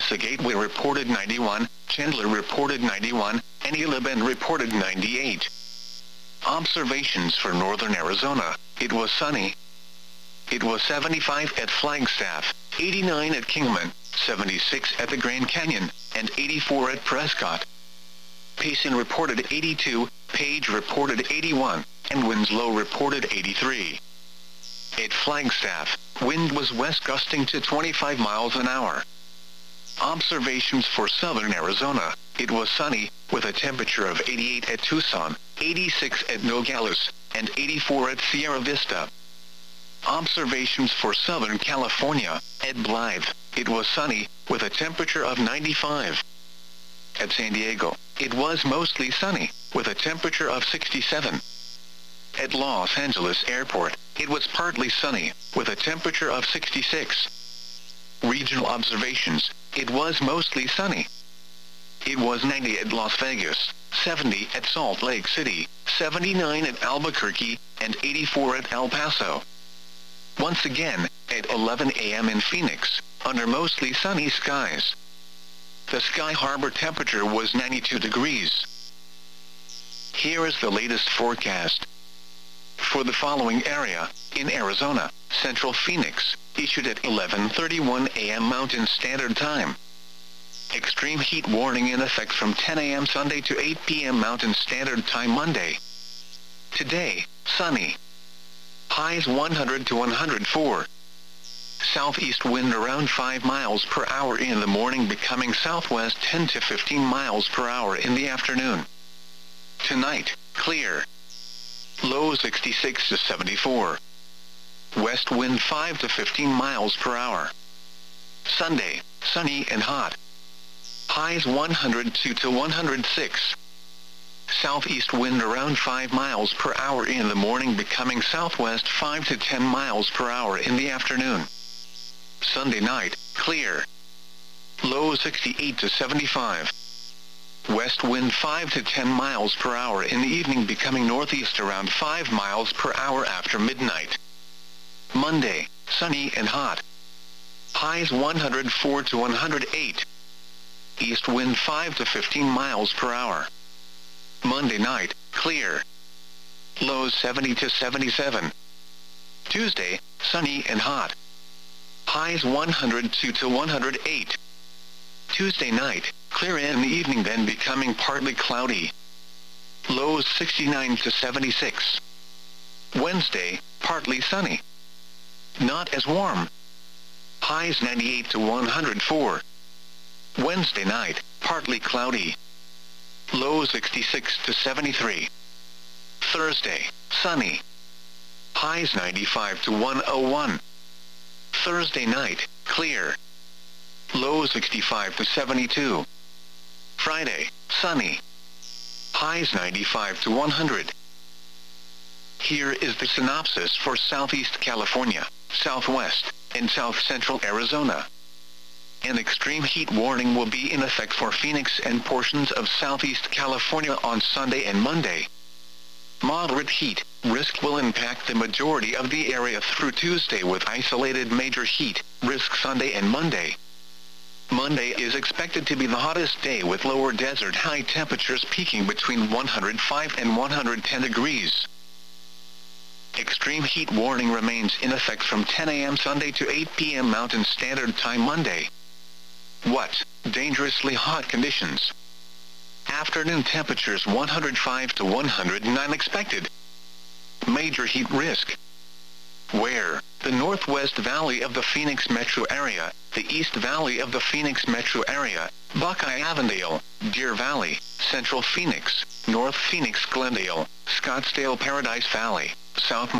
Mesa Gateway reported 91, Chandler reported 91, and Gila Bend reported 98. Observations for northern Arizona: it was sunny. It was 75 at Flagstaff, 89 at Kingman, 76 at the Grand Canyon, and 84 at Prescott. Payson reported 82, Page reported 81, and Winslow reported 83. At Flagstaff, wind was west gusting to 25 miles an hour. Observations for southern Arizona: it was sunny, with a temperature of 88 at Tucson, 86 at Nogales, and 84 at Sierra Vista. Observations for Southern California: at Blythe, it was sunny, with a temperature of 95. At San Diego, it was mostly sunny, with a temperature of 67. At Los Angeles Airport, it was partly sunny, with a temperature of 66. Regional observations: it was mostly sunny. It was 90 at Las Vegas, 70 at Salt Lake City, 79 at Albuquerque, and 84 at El Paso. Once again, at 11 a.m. in Phoenix, under mostly sunny skies. The Sky Harbor temperature was 92 degrees. Here is the latest forecast. For the following area, in Arizona, Central Phoenix, issued at 11:31 a.m. Mountain Standard Time. Extreme heat warning in effect from 10 a.m. Sunday to 8 p.m. Mountain Standard Time Monday. Today, sunny. Highs 100 to 104. Southeast wind around 5 miles per hour in the morning, becoming southwest 10 to 15 miles per hour in the afternoon. Tonight, clear. Low 66 to 74. West wind 5 to 15 miles per hour. Sunday, sunny and hot. Highs 102 to 106. Southeast wind around 5 miles per hour in the morning, becoming southwest 5 to 10 miles per hour in the afternoon. Sunday night, clear. Low 68 to 75. West wind 5 to 10 miles per hour in the evening, becoming northeast around 5 miles per hour after midnight. Monday, sunny and hot. Highs 104 to 108. East wind 5 to 15 miles per hour. Monday night, clear. Lows 70 to 77. Tuesday, sunny and hot. Highs 102 to 108. Tuesday night, clear in the evening, then becoming partly cloudy. Lows 69 to 76. Wednesday, partly sunny. Not as warm. Highs 98 to 104. Wednesday night, partly cloudy. Low 66 to 73. Thursday, sunny. Highs 95 to 101. Thursday night, clear. Low 65 to 72. Friday, sunny. Highs 95 to 100. Here is the synopsis for Southeast California, Southwest, and South Central Arizona. An extreme heat warning will be in effect for Phoenix and portions of Southeast California on Sunday and Monday. Moderate heat risk will impact the majority of the area through Tuesday, with isolated major heat risk Sunday and Monday. Monday is expected to be the hottest day, with lower desert high temperatures peaking between 105 and 110 degrees. Extreme heat warning remains in effect from 10 a.m. Sunday to 8 p.m. Mountain Standard Time Monday. What? Dangerously hot conditions. Afternoon temperatures 105 to 109 expected. Major heat risk. Where? The Northwest Valley of the Phoenix metro area, the East Valley of the Phoenix metro area, Buckeye-Avondale, Deer Valley, Central Phoenix, North Phoenix-Glendale, Scottsdale-Paradise Valley, South